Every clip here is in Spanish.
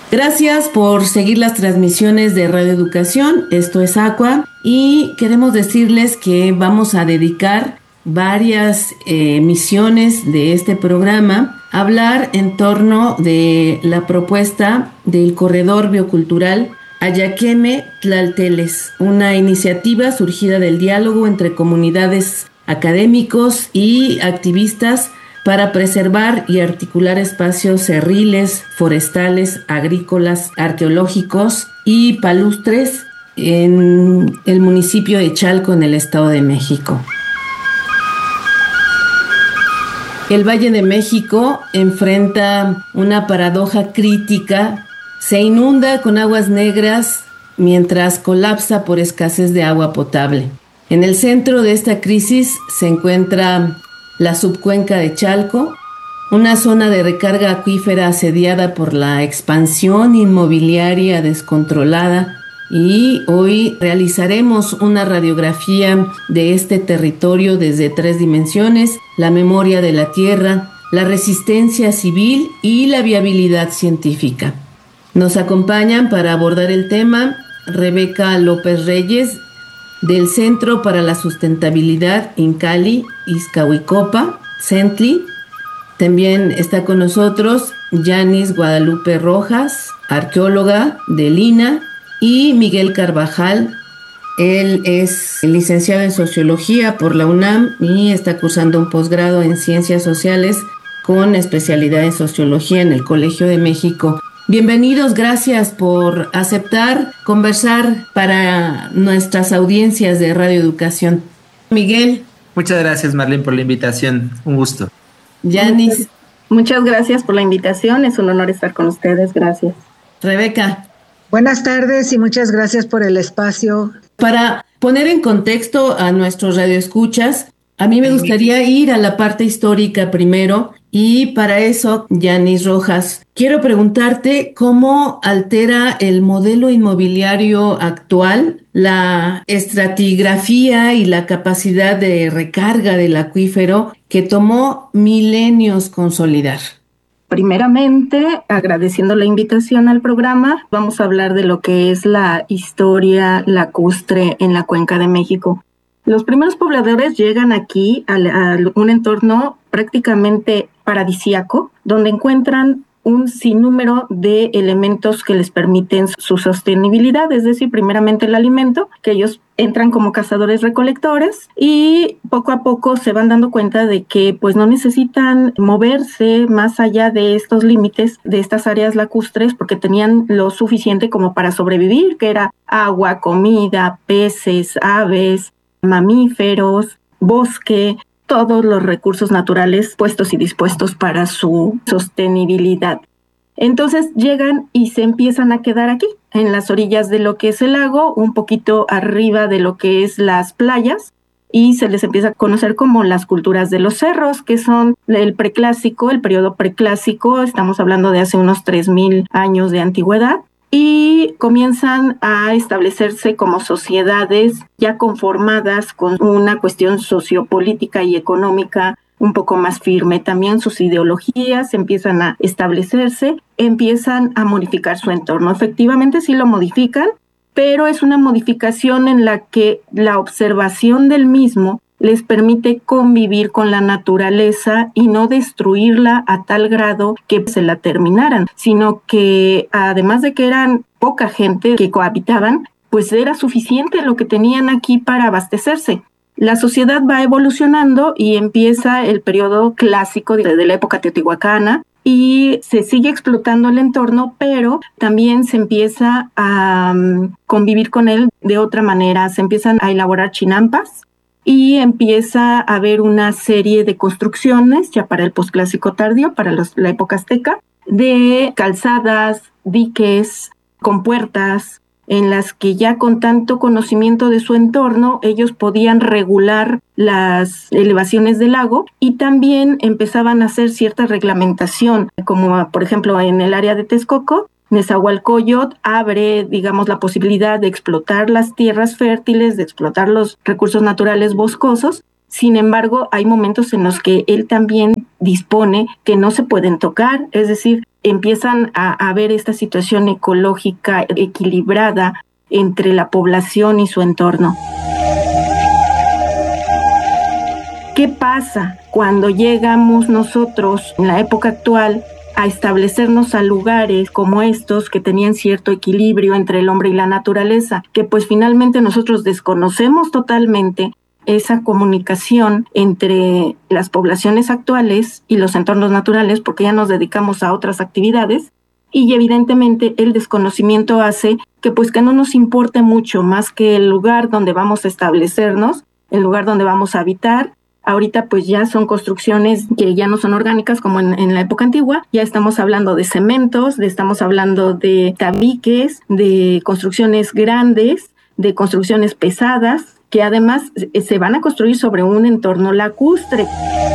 Gracias por seguir las transmisiones de Radio Educación. Esto es Aqua y queremos decirles que vamos a dedicar varias emisiones de este programa a hablar en torno de la propuesta del Corredor Biocultural Ayaqueme-Tlalteles, una iniciativa surgida del diálogo entre comunidades académicos y activistas para preservar y articular espacios cerriles, forestales, agrícolas, arqueológicos y palustres en el municipio de Chalco, en el Estado de México. El Valle de México enfrenta una paradoja crítica. Se inunda con aguas negras mientras colapsa por escasez de agua potable. En el centro de esta crisis se encuentra la subcuenca de Chalco, una zona de recarga acuífera asediada por la expansión inmobiliaria descontrolada, y hoy realizaremos una radiografía de este territorio desde 3 dimensiones: la memoria de la tierra, la resistencia civil y la viabilidad científica. Nos acompañan para abordar el tema Rebeca López Reyes, del Centro para la Sustentabilidad Incali, Izcahuicopa, CENTLI. También está con nosotros Yanis Guadalupe Rojas, arqueóloga del INA, y Miguel Carvajal. Él es licenciado en Sociología por la UNAM y está cursando un posgrado en Ciencias Sociales con especialidad en Sociología en el Colegio de México. Bienvenidos, gracias por aceptar conversar para nuestras audiencias de Radio Educación. Miguel. Muchas gracias, Marlene, por la invitación. Un gusto. Yanis. Muchas gracias por la invitación. Es un honor estar con ustedes. Gracias. Rebeca. Buenas tardes y muchas gracias por el espacio. Para poner en contexto a nuestros radioescuchas, a mí me gustaría ir a la parte histórica primero, y para eso, Yanis Rojas, quiero preguntarte cómo altera el modelo inmobiliario actual la estratigrafía y la capacidad de recarga del acuífero que tomó milenios consolidar. Primeramente, agradeciendo la invitación al programa, vamos a hablar de lo que es la historia lacustre en la Cuenca de México. Los primeros pobladores llegan aquí a un entorno prácticamente paradisíaco, donde encuentran un sinnúmero de elementos que les permiten su sostenibilidad, es decir, primeramente el alimento, que ellos entran como cazadores-recolectores y poco a poco se van dando cuenta de que pues no necesitan moverse más allá de estos límites de estas áreas lacustres, porque tenían lo suficiente como para sobrevivir, que era agua, comida, peces, aves, mamíferos, bosque, todos los recursos naturales puestos y dispuestos para su sostenibilidad. Entonces llegan y se empiezan a quedar aquí, en las orillas de lo que es el lago, un poquito arriba de lo que es las playas, y se les empieza a conocer como las culturas de los cerros, que son el preclásico, el periodo preclásico. Estamos hablando de hace unos 3,000 años de antigüedad. Y comienzan a establecerse como sociedades ya conformadas con una cuestión sociopolítica y económica un poco más firme. También sus ideologías empiezan a establecerse, empiezan a modificar su entorno. Efectivamente sí lo modifican, pero es una modificación en la que la observación del mismo les permite convivir con la naturaleza y no destruirla a tal grado que se la terminaran, sino que además de que eran poca gente que cohabitaban, pues era suficiente lo que tenían aquí para abastecerse. La sociedad va evolucionando y empieza el periodo clásico de la época teotihuacana y se sigue explotando el entorno, pero también se empieza a convivir con él de otra manera. Se empiezan a elaborar chinampas y empieza a haber una serie de construcciones, ya para el posclásico tardío, para la época azteca, de calzadas, diques, compuertas, en las que ya con tanto conocimiento de su entorno, ellos podían regular las elevaciones del lago y también empezaban a hacer cierta reglamentación, como por ejemplo en el área de Texcoco, Nezahualcóyotl abre, digamos, la posibilidad de explotar las tierras fértiles, de explotar los recursos naturales boscosos. Sin embargo, hay momentos en los que él también dispone que no se pueden tocar, es decir, empiezan a ver esta situación ecológica equilibrada entre la población y su entorno. ¿Qué pasa cuando llegamos nosotros en la época actual a establecernos a lugares como estos que tenían cierto equilibrio entre el hombre y la naturaleza? Que pues finalmente nosotros desconocemos totalmente esa comunicación entre las poblaciones actuales y los entornos naturales, porque ya nos dedicamos a otras actividades, y evidentemente el desconocimiento hace que pues que no nos importe mucho más que el lugar donde vamos a establecernos, el lugar donde vamos a habitar. Ahorita pues ya son construcciones que ya no son orgánicas como en la época antigua, ya estamos hablando de cementos, estamos hablando de tabiques, de construcciones grandes, de construcciones pesadas, que además se van a construir sobre un entorno lacustre.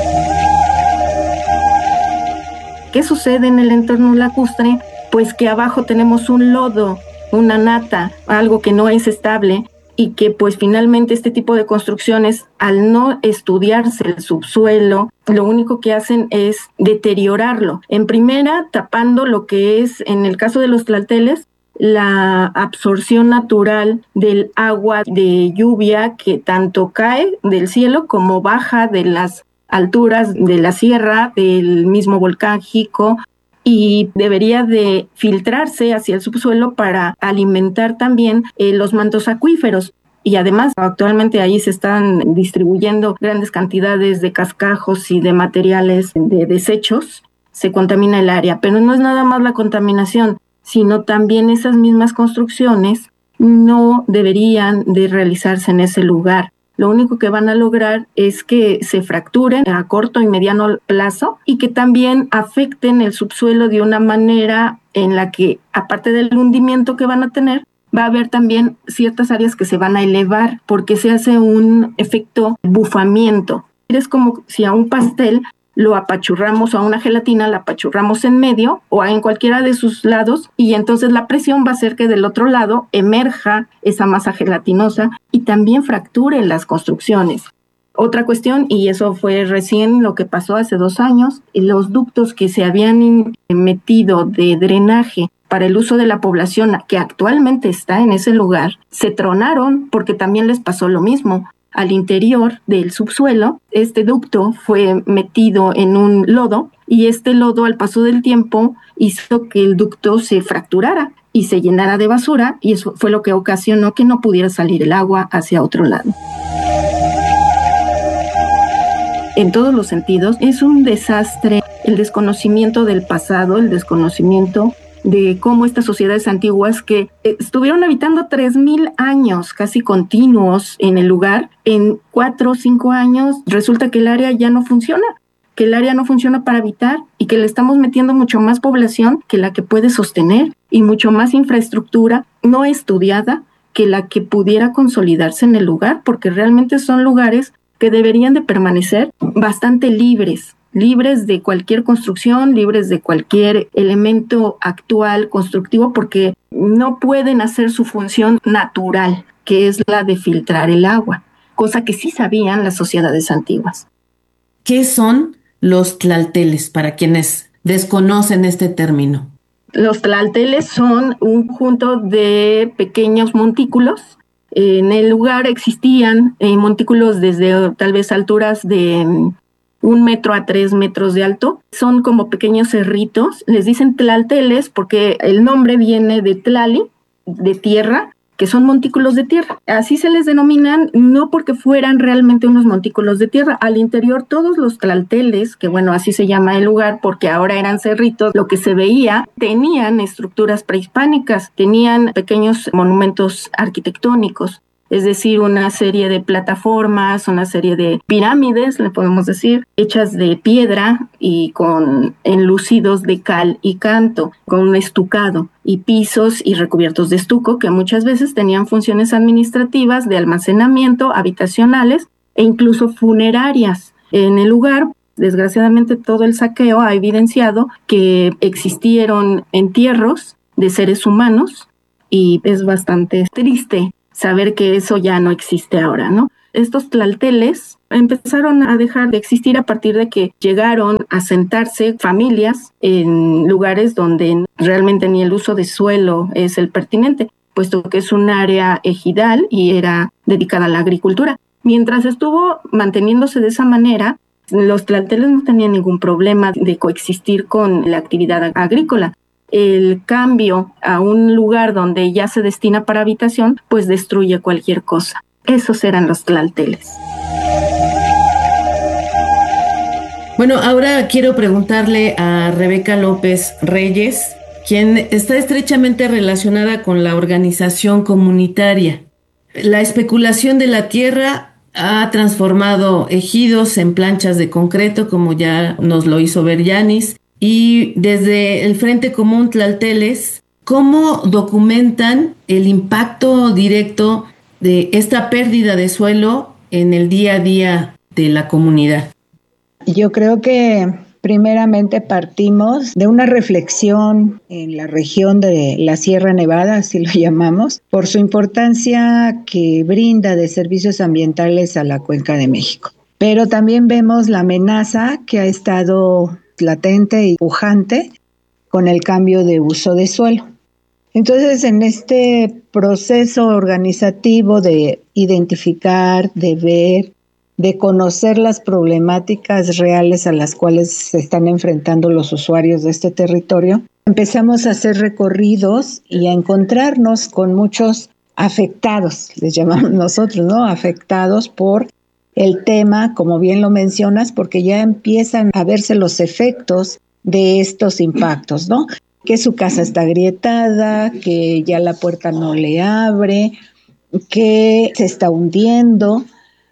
¿Qué sucede en el entorno lacustre? Pues que abajo tenemos un lodo, una nata, algo que no es estable, y que pues finalmente este tipo de construcciones, al no estudiarse el subsuelo, lo único que hacen es deteriorarlo. En primera, tapando lo que es, en el caso de los tlalteles, la absorción natural del agua de lluvia que tanto cae del cielo como baja de las alturas de la sierra, del mismo volcán Jico, y debería de filtrarse hacia el subsuelo para alimentar también los mantos acuíferos. Y además, actualmente ahí se están distribuyendo grandes cantidades de cascajos y de materiales de desechos. Se contamina el área, pero no es nada más la contaminación, sino también esas mismas construcciones no deberían de realizarse en ese lugar. Lo único que van a lograr es que se fracturen a corto y mediano plazo y que también afecten el subsuelo de una manera en la que, aparte del hundimiento que van a tener, va a haber también ciertas áreas que se van a elevar porque se hace un efecto bufamiento. Es como si a un pastel lo apachurramos, o a una gelatina la apachurramos en medio o en cualquiera de sus lados, y entonces la presión va a hacer que del otro lado emerja esa masa gelatinosa y también fracture las construcciones. Otra cuestión, y eso fue recién lo que pasó hace 2 años, los ductos que se habían metido de drenaje para el uso de la población que actualmente está en ese lugar, se tronaron porque también les pasó lo mismo. Al interior del subsuelo, este ducto fue metido en un lodo y este lodo, al paso del tiempo, hizo que el ducto se fracturara y se llenara de basura, y eso fue lo que ocasionó que no pudiera salir el agua hacia otro lado. En todos los sentidos, es un desastre el desconocimiento del pasado, el desconocimiento de cómo estas sociedades antiguas que estuvieron habitando 3,000 años casi continuos en el lugar, en 4 o 5 años resulta que el área ya no funciona, que el área no funciona para habitar y que le estamos metiendo mucho más población que la que puede sostener y mucho más infraestructura no estudiada que la que pudiera consolidarse en el lugar, porque realmente son lugares que deberían de permanecer bastante libres de cualquier construcción, libres de cualquier elemento actual constructivo, porque no pueden hacer su función natural, que es la de filtrar el agua, cosa que sí sabían las sociedades antiguas. ¿Qué son los tlalteles para quienes desconocen este término? Los tlalteles son un conjunto de pequeños montículos. En el lugar existían montículos desde tal vez alturas de 1 metro a 3 metros de alto. Son como pequeños cerritos. Les dicen tlalteles porque el nombre viene de tlali, de tierra, que son montículos de tierra. Así se les denominan, no porque fueran realmente unos montículos de tierra. Al interior, todos los tlalteles, que bueno, así se llama el lugar porque ahora eran cerritos, lo que se veía, tenían estructuras prehispánicas, tenían pequeños monumentos arquitectónicos. Es decir, una serie de plataformas, una serie de pirámides, le podemos decir, hechas de piedra y con enlucidos de cal y canto, con un estucado y pisos y recubiertos de estuco que muchas veces tenían funciones administrativas, de almacenamiento, habitacionales e incluso funerarias. En el lugar, desgraciadamente, todo el saqueo ha evidenciado que existieron entierros de seres humanos y es bastante triste saber que eso ya no existe ahora, ¿no? Estos tlalteles empezaron a dejar de existir a partir de que llegaron a sentarse familias en lugares donde realmente ni el uso de suelo es el pertinente, puesto que es un área ejidal y era dedicada a la agricultura. Mientras estuvo manteniéndose de esa manera, los tlalteles no tenían ningún problema de coexistir con la actividad agrícola. El cambio a un lugar donde ya se destina para habitación, pues destruye cualquier cosa. Esos eran los tlalteles. Bueno, ahora quiero preguntarle a Rebeca López Reyes, quien está estrechamente relacionada con la organización comunitaria. La especulación de la tierra ha transformado ejidos en planchas de concreto, como ya nos lo hizo ver Yanis, y desde el Frente Común Tlalteles, ¿cómo documentan el impacto directo de esta pérdida de suelo en el día a día de la comunidad? Yo creo que primeramente partimos de una reflexión en la región de la Sierra Nevada, así lo llamamos, por su importancia que brinda de servicios ambientales a la Cuenca de México. Pero también vemos la amenaza que ha estado latente y pujante con el cambio de uso de suelo. Entonces, en este proceso organizativo de identificar, de ver, de conocer las problemáticas reales a las cuales se están enfrentando los usuarios de este territorio, empezamos a hacer recorridos y a encontrarnos con muchos afectados, les llamamos nosotros, ¿no? Afectados por el tema, como bien lo mencionas, porque ya empiezan a verse los efectos de estos impactos, ¿no? Que su casa está agrietada, que ya la puerta no le abre, que se está hundiendo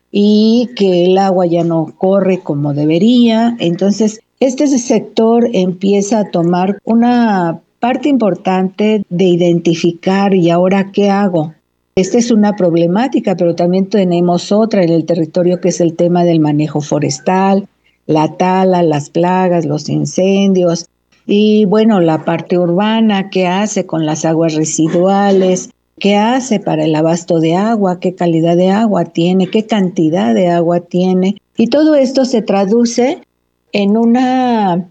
y que el agua ya no corre como debería. Entonces, este sector empieza a tomar una parte importante de identificar y ahora qué hago. Esta es una problemática, pero también tenemos otra en el territorio que es el tema del manejo forestal, la tala, las plagas, los incendios y bueno, la parte urbana, qué hace con las aguas residuales, qué hace para el abasto de agua, qué calidad de agua tiene, qué cantidad de agua tiene. Y todo esto se traduce en una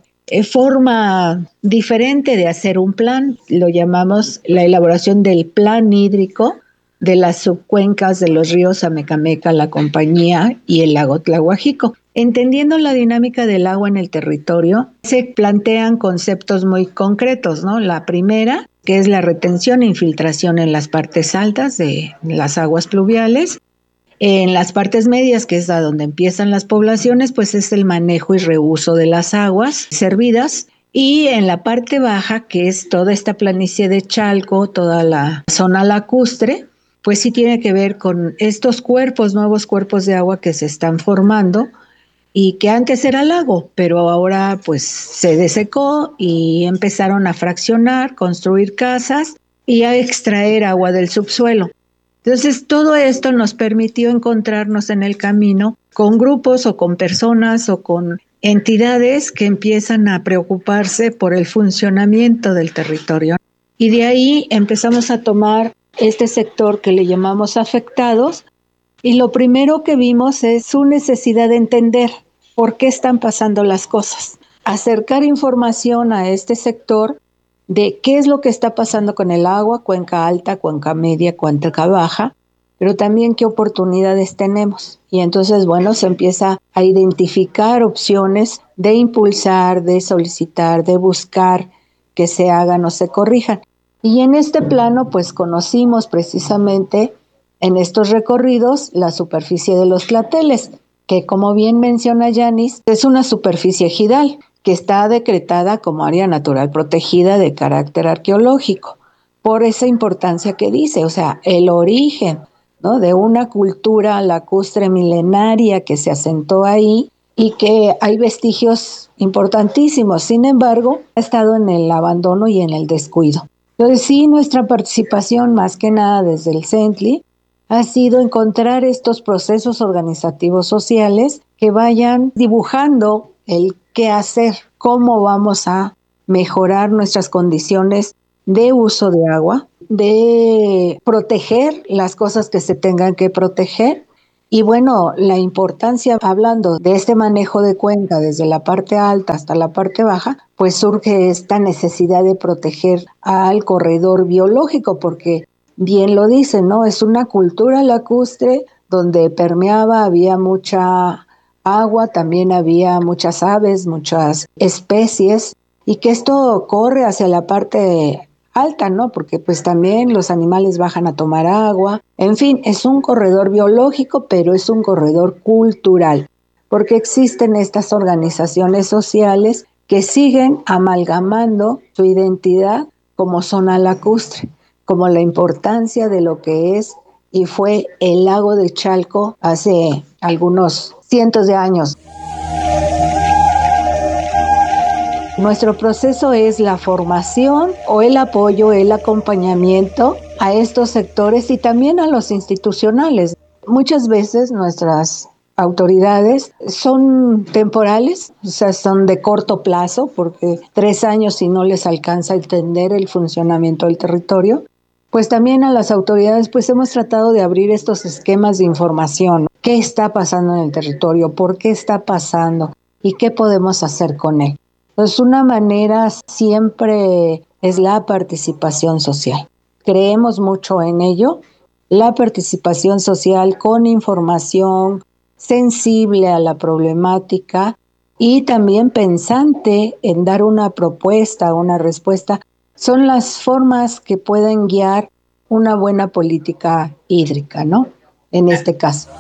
forma diferente de hacer un plan. Lo llamamos la elaboración del plan hídrico de las subcuencas de los ríos Amecameca, La Compañía y el lago Tlahuajico. Entendiendo la dinámica del agua en el territorio, se plantean conceptos muy concretos, ¿no? La primera, que es la retención e infiltración en las partes altas de las aguas pluviales. En las partes medias, que es a donde empiezan las poblaciones, pues es el manejo y reuso de las aguas servidas. Y en la parte baja, que es toda esta planicie de Chalco, toda la zona lacustre, pues sí tiene que ver con estos cuerpos, nuevos cuerpos de agua que se están formando y que antes era lago, pero ahora pues se desecó y empezaron a fraccionar, construir casas y a extraer agua del subsuelo. Entonces todo esto nos permitió encontrarnos en el camino con grupos o con personas o con entidades que empiezan a preocuparse por el funcionamiento del territorio. Y de ahí empezamos a tomar este sector que le llamamos afectados, y lo primero que vimos es su necesidad de entender por qué están pasando las cosas. Acercar información a este sector de qué es lo que está pasando con el agua, cuenca alta, cuenca media, cuenca baja, pero también qué oportunidades tenemos. Y entonces, bueno, se empieza a identificar opciones de impulsar, de solicitar, de buscar que se hagan o se corrijan. Y en este plano, pues conocimos precisamente en estos recorridos la superficie de los tlalteles, que como bien menciona Yanis, es una superficie ejidal que está decretada como área natural protegida de carácter arqueológico, por esa importancia que dice, o sea, el origen, ¿no?, de una cultura lacustre milenaria que se asentó ahí y que hay vestigios importantísimos. Sin embargo, ha estado en el abandono y en el descuido. Entonces sí, nuestra participación más que nada desde el CENTLI ha sido encontrar estos procesos organizativos sociales que vayan dibujando el qué hacer, cómo vamos a mejorar nuestras condiciones de uso de agua, de proteger las cosas que se tengan que proteger Y bueno, la importancia, hablando de este manejo de cuenca desde la parte alta hasta la parte baja, pues surge esta necesidad de proteger al corredor biológico, porque bien lo dicen, ¿no? Es una cultura lacustre donde permeaba, había mucha agua, también había muchas aves, muchas especies, y que esto corre hacia la parte alta, ¿no? Porque pues también los animales bajan a tomar agua. En fin, es un corredor biológico, pero es un corredor cultural, porque existen estas organizaciones sociales que siguen amalgamando su identidad como zona lacustre, como la importancia de lo que es y fue el lago de Chalco hace algunos cientos de años. Nuestro proceso es la formación o el apoyo, el acompañamiento a estos sectores y también a los institucionales. Muchas veces nuestras autoridades son temporales, o sea, son de corto plazo, porque 3 años si no les alcanza a entender el funcionamiento del territorio. Pues también a las autoridades pues hemos tratado de abrir estos esquemas de información. ¿Qué está pasando en el territorio? ¿Por qué está pasando? ¿Y qué podemos hacer con él? Pues una manera siempre es la participación social. Creemos mucho en ello. La participación social con información sensible a la problemática y también pensante en dar una propuesta, una respuesta, son las formas que pueden guiar una buena política hídrica, ¿no? En este caso.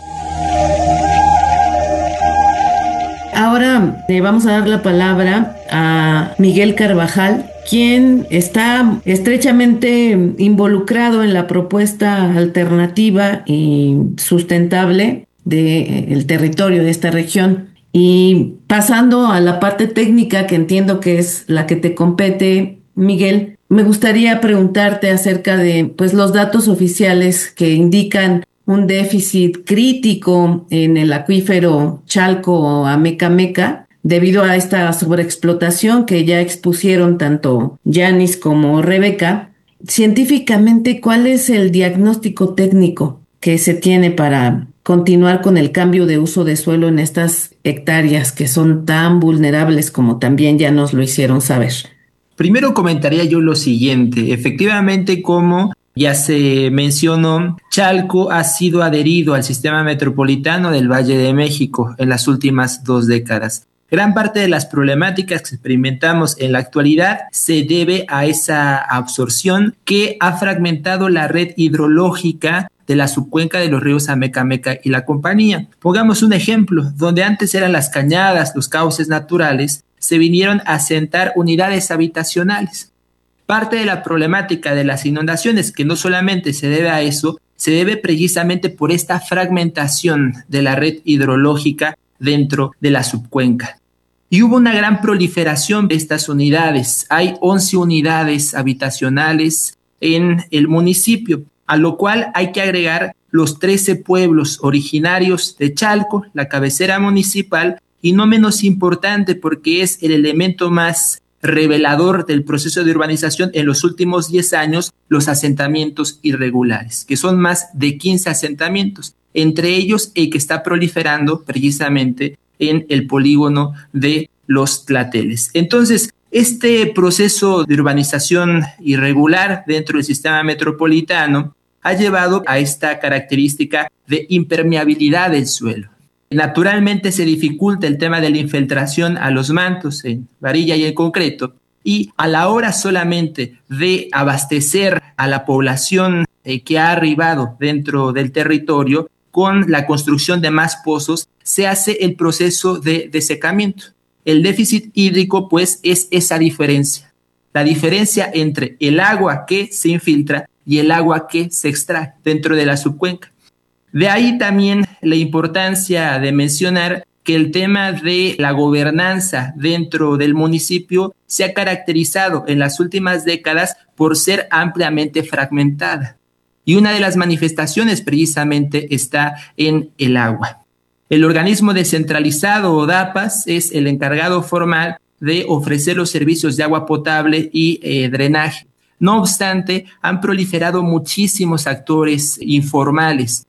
Ahora le vamos a dar la palabra a Miguel Carvajal, quien está estrechamente involucrado en la propuesta alternativa y sustentable del territorio de esta región. Y pasando a la parte técnica, que entiendo que es la que te compete, Miguel, me gustaría preguntarte acerca de pues, los datos oficiales que indican un déficit crítico en el acuífero Chalco-Ameca-Meca debido a esta sobreexplotación que ya expusieron tanto Yanis como Rebeca. Científicamente, ¿cuál es el diagnóstico técnico que se tiene para continuar con el cambio de uso de suelo en estas hectáreas que son tan vulnerables como también ya nos lo hicieron saber? Primero comentaría yo lo siguiente, efectivamente como ya se mencionó, Chalco ha sido adherido al sistema metropolitano del Valle de México en las últimas 2 décadas. Gran parte de las problemáticas que experimentamos en la actualidad se debe a esa absorción que ha fragmentado la red hidrológica de la subcuenca de los ríos Ameca-Meca y la compañía. Pongamos un ejemplo, donde antes eran las cañadas, los cauces naturales, se vinieron a asentar unidades habitacionales. Parte de la problemática de las inundaciones, que no solamente se debe a eso, se debe precisamente por esta fragmentación de la red hidrológica dentro de la subcuenca. Y hubo una gran proliferación de estas unidades. Hay 11 unidades habitacionales en el municipio, a lo cual hay que agregar los 13 pueblos originarios de Chalco, la cabecera municipal, y no menos importante porque es el elemento más revelador del proceso de urbanización en los últimos 10 años, los asentamientos irregulares, que son más de 15 asentamientos, entre ellos el que está proliferando precisamente en el polígono de Los Tlateles. Entonces, este proceso de urbanización irregular dentro del sistema metropolitano ha llevado a esta característica de impermeabilidad del suelo. Naturalmente se dificulta el tema de la infiltración a los mantos en varilla y en concreto, y a la hora solamente de abastecer a la población que ha arribado dentro del territorio con la construcción de más pozos, se hace el proceso de desecamiento. El déficit hídrico, pues, es esa diferencia, la diferencia entre el agua que se infiltra y el agua que se extrae dentro de la subcuenca. De ahí también la importancia de mencionar que el tema de la gobernanza dentro del municipio se ha caracterizado en las últimas décadas por ser ampliamente fragmentada. Y una de las manifestaciones precisamente está en el agua. El organismo descentralizado o DAPAS es el encargado formal de ofrecer los servicios de agua potable y drenaje. No obstante, han proliferado muchísimos actores informales.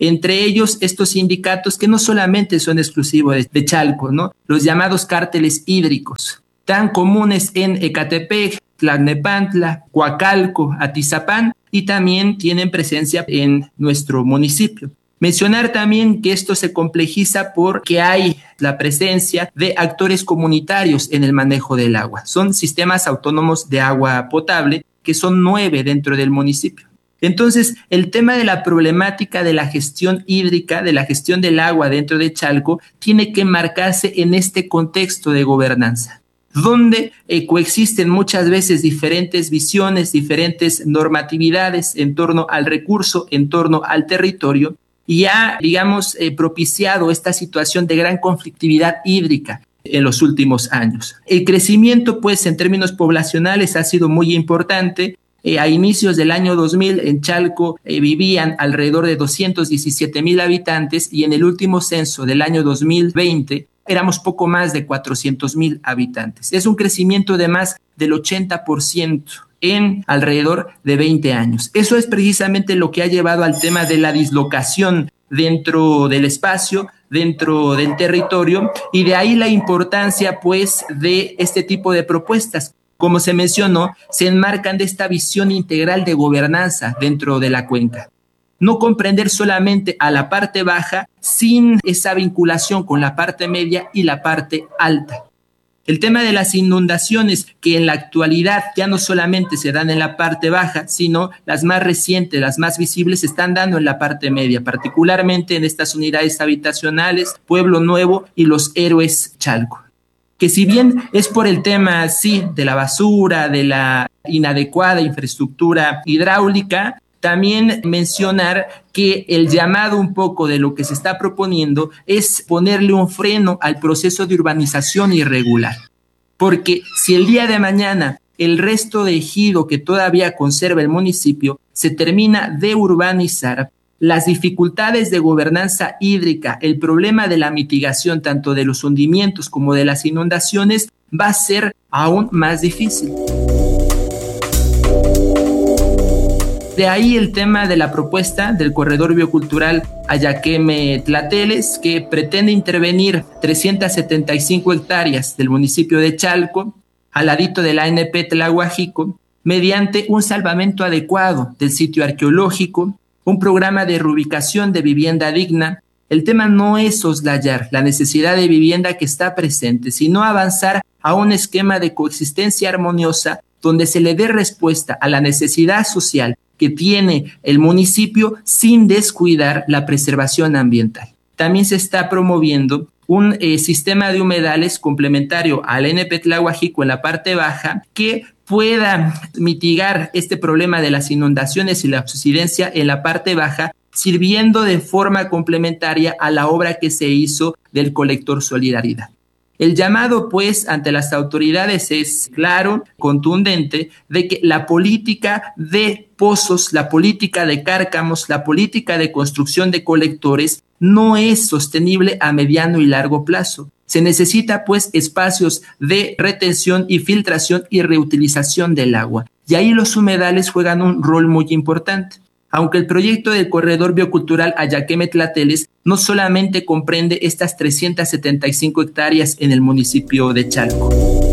Entre ellos, estos sindicatos que no solamente son exclusivos de Chalco, ¿no? Los llamados cárteles hídricos, tan comunes en Ecatepec, Tlalnepantla, Coacalco, Atizapán, y también tienen presencia en nuestro municipio. Mencionar también que esto se complejiza porque hay la presencia de actores comunitarios en el manejo del agua. Son sistemas autónomos de agua potable, que son 9 dentro del municipio. Entonces, el tema de la problemática de la gestión hídrica, de la gestión del agua dentro de Chalco, tiene que marcarse en este contexto de gobernanza, donde coexisten muchas veces diferentes visiones, diferentes normatividades en torno al recurso, en torno al territorio, y ha, digamos, propiciado esta situación de gran conflictividad hídrica en los últimos años. El crecimiento, pues, en términos poblacionales ha sido muy importante. A inicios del año 2000 en Chalco vivían alrededor de 217,000 habitantes y en el último censo del año 2020 éramos poco más de 400,000 habitantes. Es un crecimiento de más del 80% en alrededor de 20 años. Eso es precisamente lo que ha llevado al tema de la dislocación dentro del espacio, dentro del territorio, y de ahí la importancia, pues, de este tipo de propuestas. Como se mencionó, se enmarcan de esta visión integral de gobernanza dentro de la cuenca. No comprender solamente a la parte baja sin esa vinculación con la parte media y la parte alta. El tema de las inundaciones, que en la actualidad ya no solamente se dan en la parte baja, sino las más recientes, las más visibles, se están dando en la parte media, particularmente en estas unidades habitacionales, Pueblo Nuevo y Los Héroes Chalco. Que si bien es por el tema, sí, de la basura, de la inadecuada infraestructura hidráulica, también mencionar que el llamado un poco de lo que se está proponiendo es ponerle un freno al proceso de urbanización irregular. Porque si el día de mañana el resto de ejido que todavía conserva el municipio se termina de urbanizar, las dificultades de gobernanza hídrica, el problema de la mitigación tanto de los hundimientos como de las inundaciones va a ser aún más difícil. De ahí el tema de la propuesta del corredor biocultural Ayaqueme-Tlateles, que pretende intervenir 375 hectáreas del municipio de Chalco, al ladito de la ANP Tlahuajico, mediante un salvamento adecuado del sitio arqueológico, un programa de reubicación de vivienda digna. El tema no es soslayar la necesidad de vivienda que está presente, sino avanzar a un esquema de coexistencia armoniosa donde se le dé respuesta a la necesidad social que tiene el municipio sin descuidar la preservación ambiental. También se está promoviendo un sistema de humedales complementario al ANP Tlahuajico en la parte baja que pueda mitigar este problema de las inundaciones y la subsidencia en la parte baja, sirviendo de forma complementaria a la obra que se hizo del colector Solidaridad. El llamado, pues, ante las autoridades es claro, contundente, de que la política de pozos, la política de cárcamos, la política de construcción de colectores no es sostenible a mediano y largo plazo. Se necesita, pues, espacios de retención y filtración y reutilización del agua. Y ahí los humedales juegan un rol muy importante. Aunque el proyecto del corredor biocultural Ayaqueme-Tlateles no solamente comprende estas 375 hectáreas en el municipio de Chalco.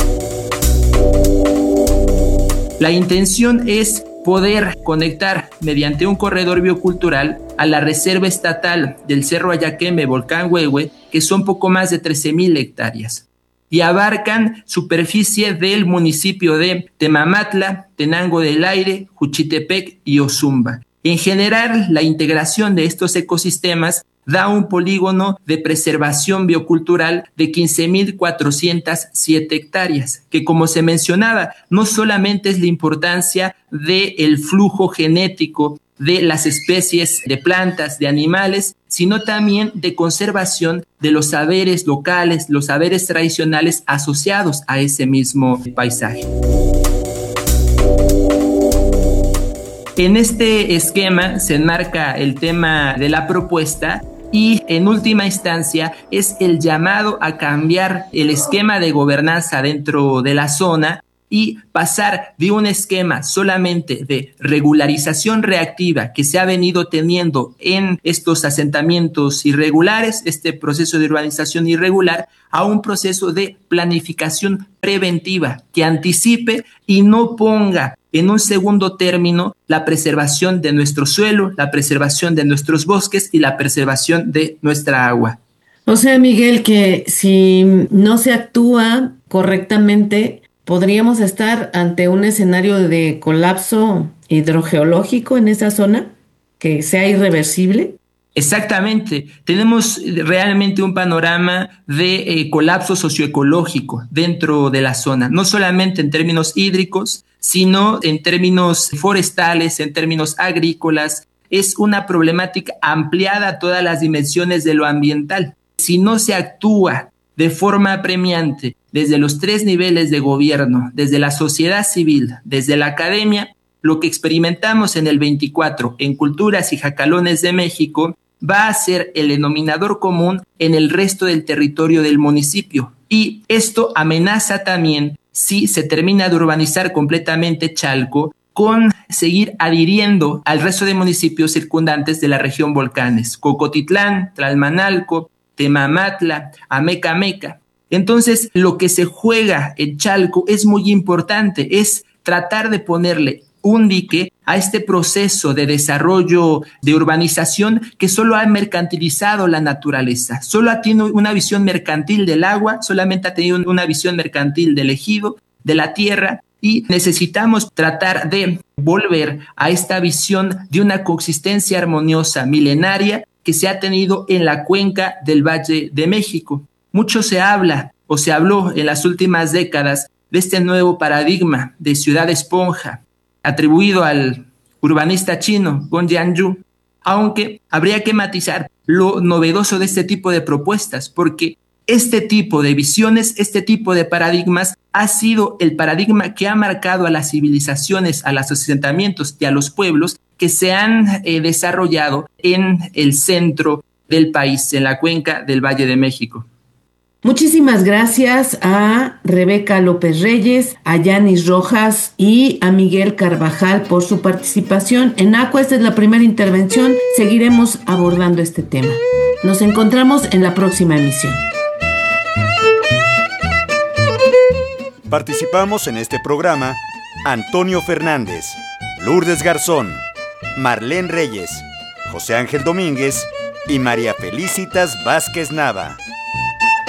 La intención es poder conectar mediante un corredor biocultural a la reserva estatal del Cerro Ayaqueme, Volcán Huehue, que son poco más de 13,000 hectáreas. Y abarcan superficie del municipio de Temamatla, Tenango del Aire, Juchitepec y Ozumba. En general, la integración de estos ecosistemas da un polígono de preservación biocultural de 15,407 hectáreas, que, como se mencionaba, no solamente es la importancia del flujo genético de las especies de plantas, de animales, sino también de conservación de los saberes locales, los saberes tradicionales asociados a ese mismo paisaje. En este esquema se enmarca el tema de la propuesta y en última instancia es el llamado a cambiar el esquema de gobernanza dentro de la zona y pasar de un esquema solamente de regularización reactiva que se ha venido teniendo en estos asentamientos irregulares, este proceso de urbanización irregular, a un proceso de planificación preventiva que anticipe y no ponga en un segundo término la preservación de nuestro suelo, la preservación de nuestros bosques y la preservación de nuestra agua. O sea, Miguel, que si no se actúa correctamente, podríamos estar ante un escenario de colapso hidrogeológico en esa zona, que sea irreversible. Exactamente, tenemos realmente un panorama de colapso socioecológico dentro de la zona, no solamente en términos hídricos, sino en términos forestales, en términos agrícolas. Es una problemática ampliada a todas las dimensiones de lo ambiental. Si no se actúa de forma apremiante desde los 3 niveles de gobierno, desde la sociedad civil, desde la academia, lo que experimentamos en el 24 en Culturas y Jacalones de México va a ser el denominador común en el resto del territorio del municipio. Y esto amenaza también, si se termina de urbanizar completamente Chalco, con seguir adhiriendo al resto de municipios circundantes de la región Volcanes, Cocotitlán, Tlalmanalco, Temamatla, Amecameca. Entonces, lo que se juega en Chalco es muy importante, es tratar de ponerle un dique a este proceso de desarrollo, de urbanización que solo ha mercantilizado la naturaleza, solo ha tenido una visión mercantil del agua, solamente ha tenido una visión mercantil del ejido, de la tierra, y necesitamos tratar de volver a esta visión de una coexistencia armoniosa, milenaria, que se ha tenido en la cuenca del Valle de México. Mucho se habla o se habló en las últimas décadas de este nuevo paradigma de ciudad esponja, atribuido al urbanista chino Gong Jianyu, aunque habría que matizar lo novedoso de este tipo de propuestas, porque este tipo de visiones, este tipo de paradigmas ha sido el paradigma que ha marcado a las civilizaciones, a los asentamientos y a los pueblos que se han desarrollado en el centro del país, en la cuenca del Valle de México. Muchísimas gracias a Rebeca López Reyes, a Yanis Rojas y a Miguel Carvajal por su participación en Aqua. Esta es la primera intervención. Seguiremos abordando este tema. Nos encontramos en la próxima emisión. Participamos en este programa Antonio Fernández, Lourdes Garzón, Marlene Reyes, José Ángel Domínguez y María Felicitas Vázquez Nava.